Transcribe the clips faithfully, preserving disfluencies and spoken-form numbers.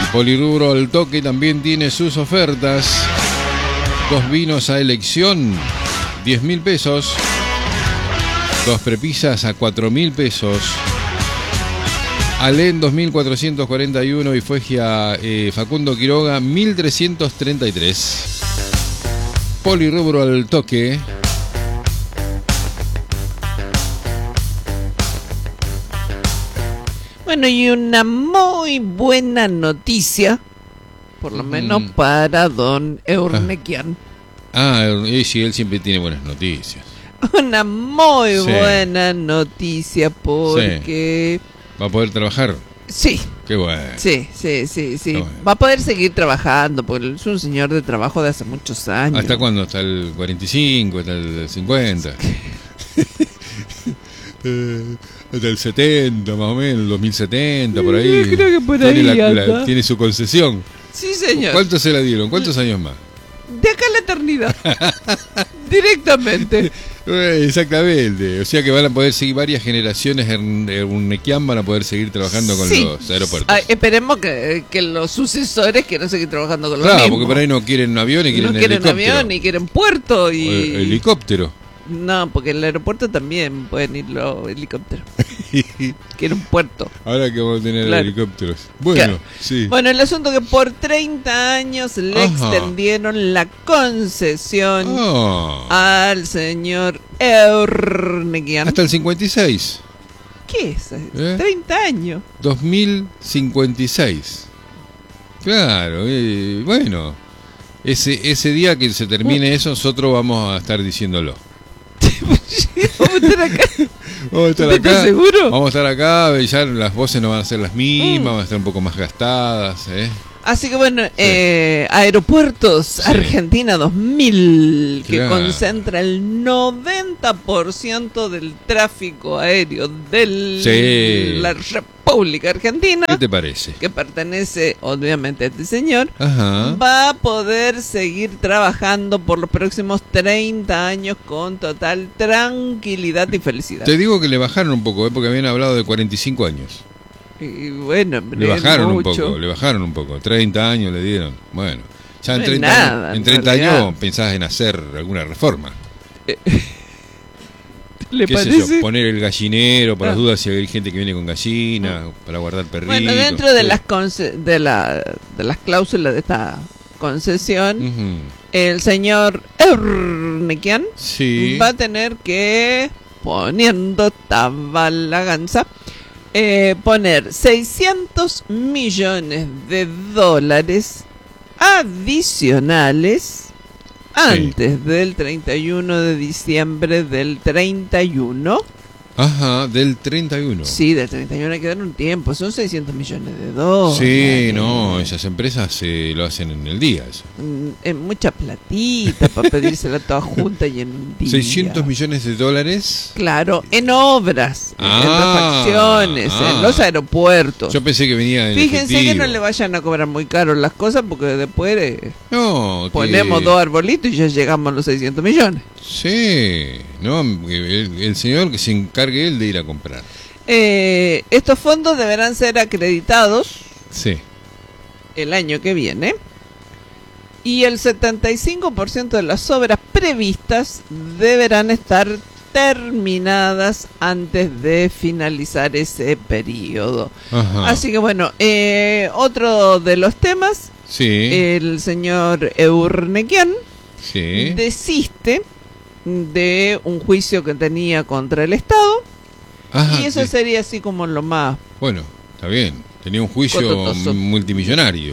Polirrubro al Toque también tiene sus ofertas. Dos vinos a elección, diez mil pesos. Dos prepisas a cuatro mil pesos. Alén dos mil cuatrocientos cuarenta y uno y Fuegia eh, Facundo Quiroga mil trescientos treinta y tres. Polirrubro al Toque. Bueno, y una muy buena noticia, por lo menos mm. para don Eurnequian. Ah, ah sí, él siempre tiene buenas noticias. Una muy sí. buena noticia porque... Sí. ¿Va a poder trabajar? Sí. Qué bueno. Sí, sí, sí, sí. Bueno. Va a poder seguir trabajando porque es un señor de trabajo de hace muchos años. ¿Hasta cuándo? ¿Hasta el cuarenta y cinco? ¿Hasta el cincuenta? eh, hasta el setenta, más o menos, el dos mil setenta, por ahí. Yo creo que por ahí tiene, la, la, tiene su concesión. Sí, señor. ¿Cuánto se la dieron? ¿Cuántos años más? De acá a la eternidad. Directamente. Exactamente. O sea que van a poder seguir varias generaciones en Eurnequian, van a poder seguir trabajando con sí. los aeropuertos. Ay, esperemos que, que los sucesores quieran seguir trabajando con los claro, mismos. porque por ahí no quieren aviones, quieren no quieren helicóptero. avión y quieren puerto y... O helicóptero. No, porque en el aeropuerto también pueden ir los helicópteros. Quiere un puerto. Ahora que vamos a tener claro. helicópteros. Bueno, claro. sí. Bueno, el asunto es que por treinta años le Ajá. extendieron la concesión oh. al señor Eurnequian. Hasta el cincuenta y seis. ¿Qué es? ¿Eh? treinta años. dos mil cincuenta y seis. Claro, eh, bueno. Ese, ese día que se termine eso, nosotros vamos a estar diciéndolo. Vamos a estar acá. Vamos a estar acá. ¿Estás seguro? Vamos a estar acá, ya las voces no van a ser las mismas, mm. van a estar un poco más gastadas. ¿eh? Así que bueno, sí. eh, Aeropuertos sí. Argentina dos mil, que claro. concentra el noventa por ciento del tráfico aéreo de sí. la República Argentina. ¿Qué te parece? Que pertenece obviamente a este señor. Ajá. Va a poder seguir trabajando por los próximos treinta años con total tranquilidad y felicidad. Te digo que le bajaron un poco, ¿eh? Porque habían hablado de cuarenta y cinco años. Y bueno, le bajaron mucho. un poco, le bajaron un poco, treinta años le dieron. Bueno, ya en no treinta, nada, años, en en treinta años pensás en hacer alguna reforma. Eh, ¿Le ¿Qué parece? sé yo? Poner el gallinero, por ah. las dudas si hay gente que viene con gallina, ah. para guardar perritos. Bueno, dentro de las conce- de la de las cláusulas de esta concesión, uh-huh. el señor Eurnequian sí. va a tener que, poniendo tabalaganza, Eh, poner seiscientos millones de dólares adicionales antes sí. del treinta y uno de diciembre del treinta y uno. Ajá, del treinta y uno. Sí, del treinta y uno hay que dar un tiempo, son seiscientos millones de dólares. Sí, no, esas empresas eh, lo hacen en el día. Eso. Es mucha platita para pedírsela toda junta y en un día. seiscientos millones de dólares. Claro, en obras, ah, en refacciones, ah. en los aeropuertos. Yo pensé que venía en Fíjense efectivo. que no le vayan a cobrar muy caro las cosas porque después eh, no, ponemos que... dos arbolitos y ya llegamos a los seiscientos millones. Sí, no, el, el señor que se encargue él de ir a comprar. Eh, estos fondos deberán ser acreditados sí. el año que viene y el setenta y cinco por ciento de las obras previstas deberán estar terminadas antes de finalizar ese periodo. Ajá. Así que bueno, eh, otro de los temas, sí. el señor Eurnequian sí. desiste de un juicio que tenía contra el Estado. Ajá, y eso sí. sería así como lo más... Bueno, está bien. Tenía un juicio cototoso. multimillonario.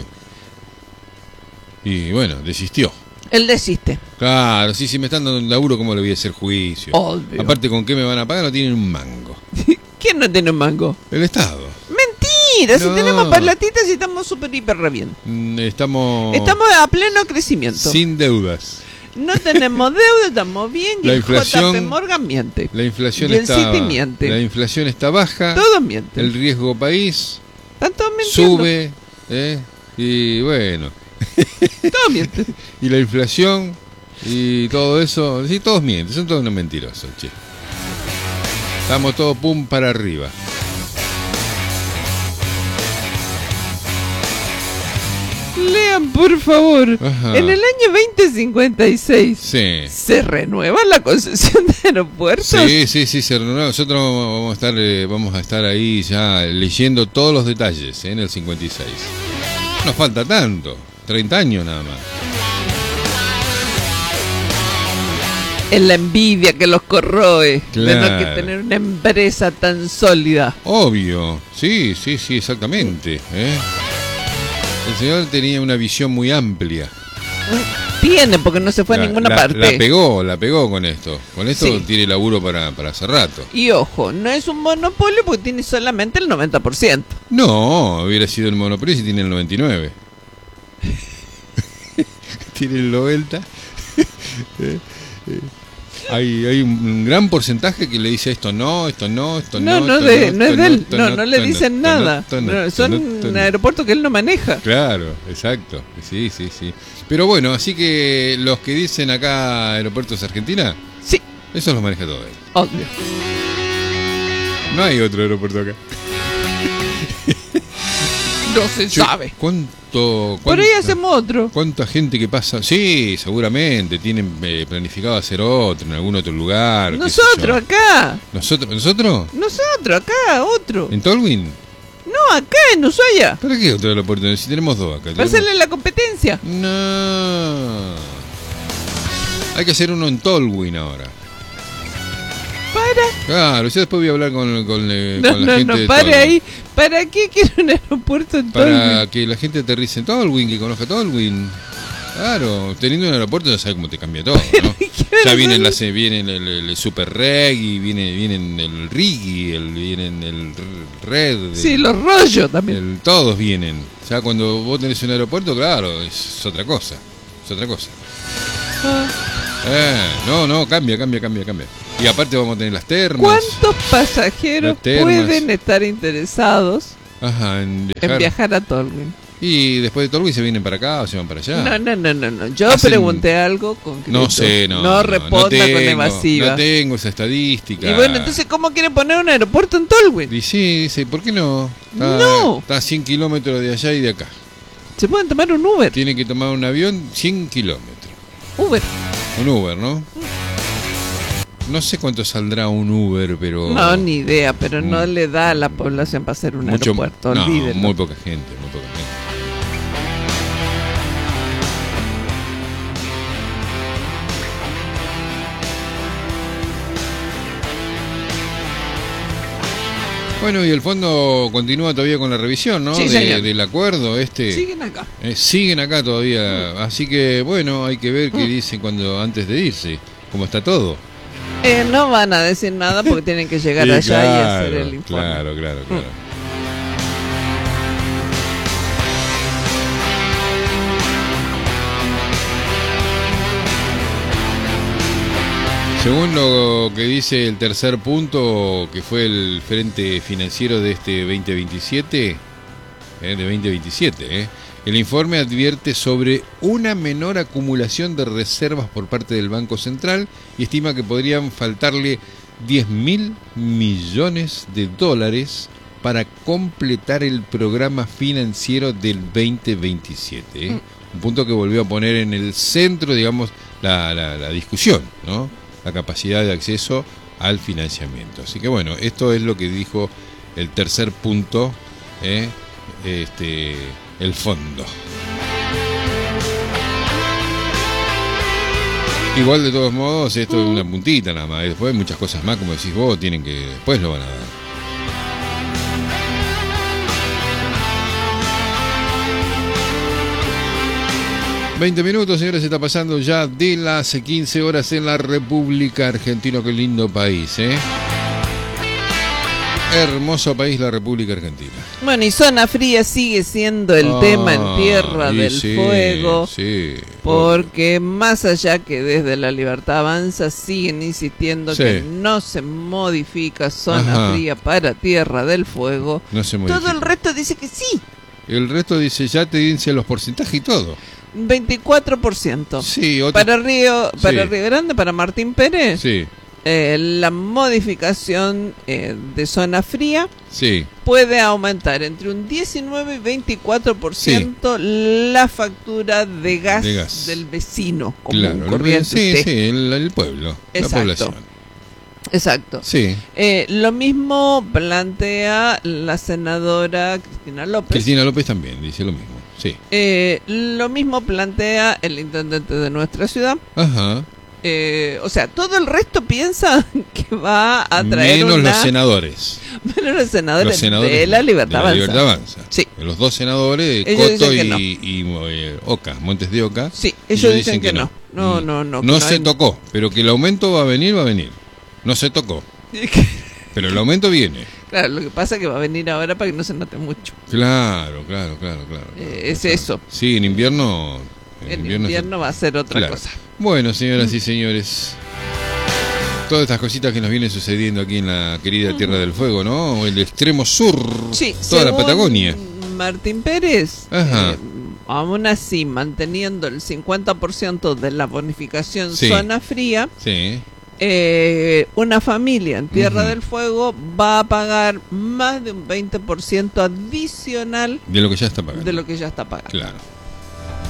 Y bueno, desistió. Él desiste. Claro, sí, si me están dando un laburo, ¿cómo le voy a hacer juicio? Obvio. Aparte, ¿con qué me van a pagar? No tienen un mango. ¿Quién no tiene un mango? El Estado. Mentira, no. Si tenemos parlatitas y estamos súper hiper re bien. Estamos... Estamos a pleno crecimiento. Sin deudas. No tenemos deuda, estamos bien. Y la el inflación, J P Morgan miente. La inflación y el está, Citi miente. La inflación está baja. Todos mienten. El riesgo país están todos mintiendo. Sube. ¿eh? Y bueno. Todos mienten. Y la inflación y todo eso. Sí, todos mienten. Son todos unos mentirosos, che. Estamos todos pum para arriba. Oigan, por favor, Ajá. en el año veinte cincuenta y seis Sí. ¿se renueva la concesión de aeropuertos? Sí, sí, sí, se renueva. Nosotros vamos a estar, eh, vamos a estar ahí ya leyendo todos los detalles, ¿eh? En el cincuenta y seis. No falta tanto, treinta años nada más. Es la envidia que los corroe de no Claro. que tener una empresa tan sólida. Obvio, sí, sí, sí, exactamente. ¿eh? El señor tenía una visión muy amplia. Tiene, porque no se fue a La- ninguna la, parte. La pegó, la pegó con esto. Con esto Sí. tiene laburo para, para hace rato. Y ojo, no es un monopolio porque tiene solamente el noventa por ciento. No, hubiera sido el monopolio si tiene el noventa y nueve. Tiene el noventa. Eh, eh, hay, hay un gran porcentaje que le dice esto no, esto no, esto no. No, no, esto de, no es esto de él. esto No, no le esto dicen esto nada. esto No, esto son esto no. aeropuertos que él no maneja. Claro, exacto. Sí, sí, sí. Pero bueno, así que los que dicen acá Aeropuertos Argentina, Sí, eso los maneja todo él. obvio. No hay otro aeropuerto acá. No se Che, sabe. ¿Cuánto, Por ahí cuánta- hacemos otro. ¿Cuánta gente que pasa? Sí, seguramente. Tienen eh, planificado hacer otro en algún otro lugar. qué sé Nosotros yo. acá. ¿Nosotros? ¿Nosotros? Nosotros acá, otro. ¿En Tolwyn? No, acá en Ushuaia. ¿Para qué otro aeropuerto? Si tenemos dos acá. Va a tenemos- hacerle la competencia. No. Hay que hacer uno en Tolwyn ahora. Para. Claro, yo después voy a hablar con, con, eh, No, con la no, gente no, de pare Tolwyn. ahí. ¿Para qué quiere un aeropuerto en Para Tolwyn? que la gente aterrice en Tolwyn, que conozca Tolwyn. Claro, teniendo un aeropuerto ya sabes cómo te cambia todo, ¿no? Ya viene, el, las... viene el, el, el Super Reg y viene, viene el Rigi, el, viene el Red. Sí, el, los rollos también. el- todos vienen. Ya cuando vos tenés un aeropuerto, claro, es otra cosa. Es otra cosa. Ah. Eh, no, no, cambia, cambia, cambia, cambia. Y aparte vamos a tener las termas. ¿Cuántos pasajeros Las termas. pueden estar interesados Ajá, en viajar. en viajar a Tolwyn? Y después de Tolwyn se vienen para acá o se van para allá. No, no, no, no, no. Yo Hacen- pregunté algo concreto. No sé, no. No responda tengo, con evasiva. No tengo esa estadística. Y bueno, entonces, ¿cómo quieren poner un aeropuerto en Tolwyn? Y sí, dice, ¿por qué no? Está, No. Está a cien kilómetros de allá y de acá. Se pueden tomar un Uber. Tiene que tomar un avión cien kilómetros. Uber. Un Uber, ¿no? No sé cuánto saldrá un Uber, pero... No, ni idea, pero no Mm. le da a la población para hacer un mucho, aeropuerto. no, Olvídenlo. muy poca gente, muy poca gente. Bueno, y el fondo continúa todavía con la revisión, ¿no? Sí, De- señor. del acuerdo este. Siguen acá. Eh, siguen acá todavía, así que bueno, hay que ver qué Mm. dicen cuando antes de irse, cómo está todo. Eh, no van a decir nada porque tienen que llegar Sí, allá y claro, hacer el informe. Claro, claro, claro. Según lo que dice el tercer punto, que fue el frente financiero de este veinte veintisiete, eh, de veinte veintisiete, eh, el informe advierte sobre una menor acumulación de reservas por parte del Banco Central y estima que podrían faltarle diez mil millones de dólares para completar el programa financiero del veinte veintisiete. ¿eh? Un punto que volvió a poner en el centro, digamos, la, la, la discusión, ¿no? La capacidad de acceso al financiamiento. Así que bueno, esto es lo que dijo el tercer punto, ¿eh? este, el fondo. Igual de todos modos, esto es una puntita nada más. Después hay muchas cosas más, como decís vos, tienen que, después lo van a dar. veinte minutos, señores, se está pasando ya de las quince horas en la República Argentina. Qué lindo país, ¿eh? Hermoso país la República Argentina. Bueno, y zona fría sigue siendo el Ah, tema en Tierra y del sí, Fuego. Sí. Porque más allá que desde la Libertad Avanza siguen insistiendo Sí. que no se modifica zona Ajá. fría para Tierra del Fuego, No se modifica. todo el resto dice que sí, El resto dice, ya te dicen los porcentajes y todo. veinticuatro por ciento. Sí, otro... Para Río, para Sí. Río Grande, para Martín Pérez, Sí. eh, la modificación eh, de zona fría Sí. puede aumentar entre un diecinueve y veinticuatro por ciento la factura de gas, De gas. del vecino común, Claro, lo- corriente. sí, usted. sí, el, el pueblo, Exacto. la población. Exacto. Sí. Eh, lo mismo plantea la senadora Cristina López. Cristina López también dice lo mismo. Sí. Eh, lo mismo plantea el intendente de nuestra ciudad. Ajá. Eh, o sea, todo el resto piensa que va a traer Menos una... los senadores. Menos los senadores, Los senadores de la Libertad de la Avanza. Libertad Avanza. Sí. Los dos senadores, Ellos Coto dicen y, que no. y, eh, Oca, Montes de Oca. Sí, ellos dicen, que, no. No, Mm. no, no. que No no se hay- tocó, pero que el aumento va a venir, va a venir. No se tocó, pero el aumento viene. Claro, lo que pasa es que va a venir ahora para que no se note mucho. Claro, claro, claro, claro. Eh, es Claro. eso. Sí, en invierno. En se- invierno va a ser otra Claro. cosa. Bueno, señoras y señores, todas estas cositas que nos vienen sucediendo aquí en la querida Tierra del Fuego, ¿no? El extremo sur, Sí, toda la según Patagonia. Martín Pérez, Ajá. eh, aún así, manteniendo el cincuenta por ciento de la bonificación Sí. zona fría, Sí, eh, una familia en Tierra Ujú. del Fuego va a pagar más de un veinte por ciento adicional de lo que ya está pagando. de lo que ya está pagando. Claro.